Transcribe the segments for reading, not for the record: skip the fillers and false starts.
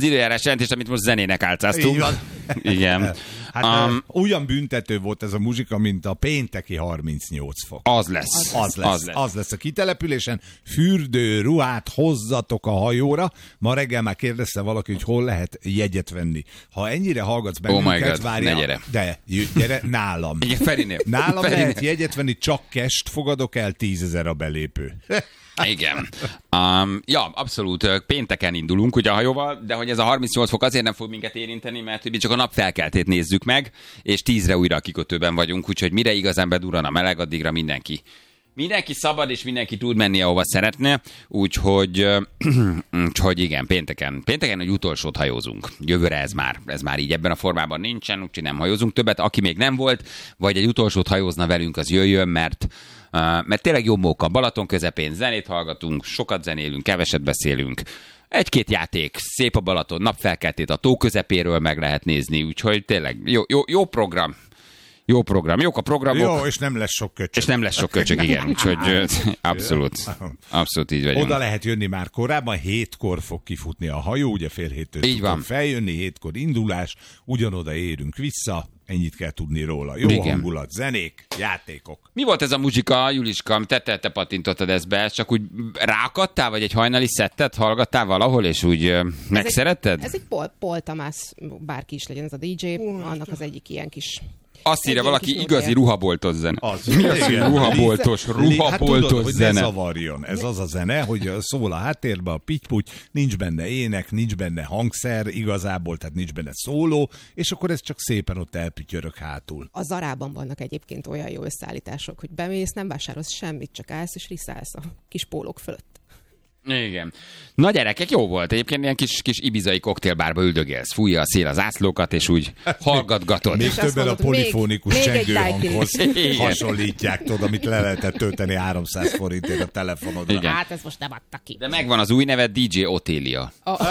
időjárás jelentést, amit most zenének álcáztunk. Igen. Hát olyan büntető volt ez a muzsika, mint a pénteki 38 fok. Az lesz. Az lesz a kitelepülésen. Fürdő ruhát hozzatok a hajóra. Ma reggel már kérdezte valaki, hogy hol lehet jegyet venni. Ha ennyire hallgatsz bennünket, várja. Ne gyere. De gyere nálam. Igen, Ferinél. Nálam lehet jegyet venni, csak cash fogadok el, 10 000 a belépő. Igen. Ja, abszolút pénteken indulunk ugye a hajóval, de hogy ez a 38 fok azért nem fog minket érinteni, mert hogy mi csak a napfelkeltét nézzük meg, és 10-re újra a kikötőben vagyunk, úgyhogy mire igazán bedurran a meleg, addigra mindenki szabad, és mindenki tud menni, ahova szeretne, úgyhogy igen, pénteken, hogy utolsót hajózunk. Jövőre ez már így ebben a formában nincsen, úgyhogy nem hajózunk többet. Aki még nem volt, vagy egy utolsót hajózna velünk, az jöjjön, mert tényleg jó móka. Balaton közepén zenét hallgatunk, sokat zenélünk, keveset beszélünk. Egy-két játék, szép a Balaton, napfelkeltét a tó közepéről meg lehet nézni, úgyhogy tényleg jó program. Jó program, jók a programok. Jó, és nem lesz sok köcsög. Igen, úgyhogy abszolút így vagyunk. Oda lehet jönni már korábban, 7-kor fog kifutni a hajó, ugye fél 7-től így van. Feljönni, 7-kor indulás, ugyanoda érünk vissza, ennyit kell tudni róla. Jó igen. Hangulat, zenék, játékok. Mi volt ez a muzsika, Juliska? Te pattintottad ezt be, csak úgy ráakadtál, vagy egy hajnali szettet hallgattál valahol, és úgy megszeretted? Ez egy Paul Tamás, bárki is legyen ez a DJ, annak az egyik ilyen kis... Azt írja valaki, igazi ruhaboltos zene. Mi az, hogy ruhaboltos zene? Hogy ne zavarjon. Ez az a zene, hogy szól a háttérbe a pitty-puty, nincs benne ének, nincs benne hangszer igazából, tehát nincs benne szóló, és akkor ez csak szépen ott elpütyörök hátul. A Zarában vannak egyébként olyan jó összeállítások, hogy bemész, nem vásárolsz semmit, csak állsz és riszálsz a kis pólók fölött. Igen. Na gyerekek, jó volt. Egyébként ilyen kis ibizai koktélbárba üldögélsz. Fújja a szél az ászlókat, és úgy hallgatgatod. Még többen a polifónikus csengőhanghoz hasonlítják, tudod, amit le lehetett tölteni 300 forintért a telefonodra. Igen. Hát ez most nem adta ki. De megvan az új neve, DJ Otélia.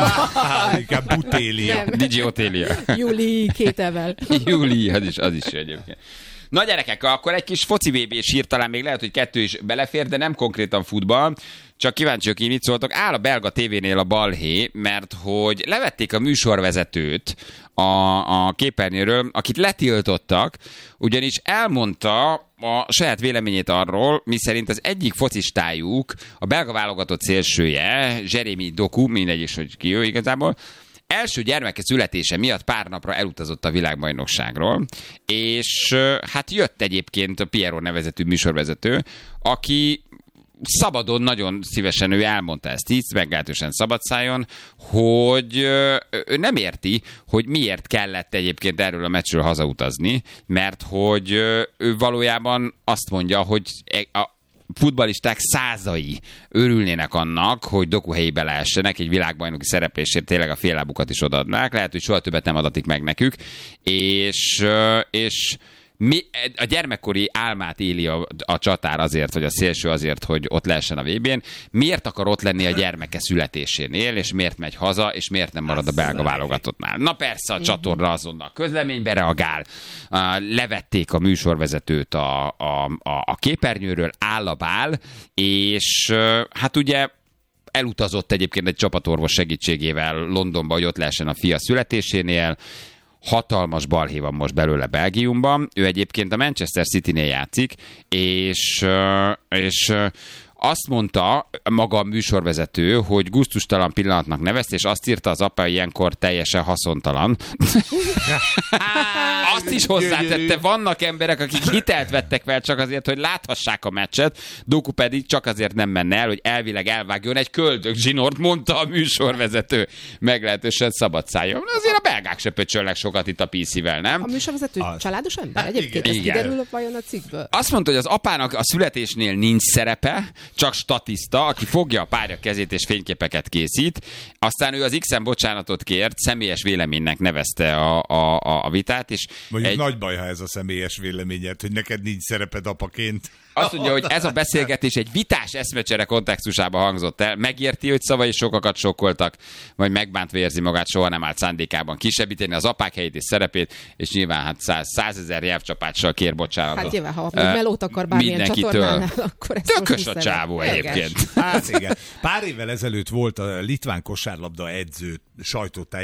Inkább Butélia. DJ Otélia. Júli 2 evel. Júli, az is egyébként. Na gyerekek, akkor egy kis foci VB-s hír, talán még lehet, hogy 2 is belefér, de nem konkrétan futball. Csak kíváncsiak, hogy mit szóltok. Áll a belga tévénél a balhé, mert hogy levették a műsorvezetőt a képernyőről, akit letiltottak, ugyanis elmondta a saját véleményét arról, miszerint az egyik focistájuk, a belga válogatott szélsője, Jérémy Doku, mindegy is, hogy ki ő igazából, első gyermeke születése miatt pár napra elutazott a világbajnokságról, és hát jött egyébként a Piero nevezetű műsorvezető, aki szabadon, nagyon szívesen ő elmondta ezt így, meglehetősen szabadszájon, hogy ő nem érti, hogy miért kellett egyébként erről a meccsről hazautazni, mert hogy ő valójában azt mondja, hogy a futballisták százai örülnének annak, hogy Doku helyébe lehessenek, egy világbajnoki szereplésért tényleg a féllábukat is odaadnák, lehet, hogy soha többet nem adatik meg nekük, és a gyermekkori álmát éli a csatár azért, vagy a szélső azért, hogy ott lehessen a VB-n. Miért akar ott lenni a gyermeke születésénél, és miért megy haza, és miért nem marad a belga válogatottnál? Na persze, a csatorna azonnal közleménybe reagál, levették a műsorvezetőt a képernyőről, áll a bál, és hát ugye elutazott egyébként egy csapatorvos segítségével Londonba, hogy ott lehessen a fia születésénél. Hatalmas balhé van most belőle Belgiumban. Ő egyébként a Manchester City-nél játszik, és azt mondta maga a műsorvezető, hogy gusztustalan pillanatnak nevezte, és azt írta az apa, ilyenkor teljesen haszontalan. Azt is hozzátette, vannak emberek, akik hitelt vettek fel csak azért, hogy láthassák a meccset, Doku pedig csak azért nem menne el, hogy elvileg elvágjon egy köldögzsinort, mondta a műsorvezető meglehetősen szabad szájon. Azért a belgák se pöcsölnek sokat itt a PC-vel, nem? A műsorvezető családos ember? Egyébként ez kiderül vajon a cikkből? Azt mondta, hogy az apának a születésnél nincs szerepe, csak statiszta, aki fogja a párja kezét és fényképeket készít. Aztán ő az X-en bocsánatot kért, személyes véleménynek nevezte a vitát. És mondjuk nagy baj, ha ez a személyes véleményed, hogy neked nincs szereped apaként. Azt mondja, hogy ez a beszélgetés egy vitás eszmecsere kontextusában hangzott el. Megérti, hogy szavai sokakat sokkoltak, vagy megbántva érzi magát, soha nem állt szándékában kisebbíteni az apák helyét és szerepét, és nyilván hát 100 000 nyelvcsapással kér bocsánatot. Hát nyilván, ha melót akar bármilyen csatornánál, akkor ez tökös a csávó egyébként. Hát igen. Pár évvel ezelőtt volt a litván kosárlabda edző sajtótájékoztatón,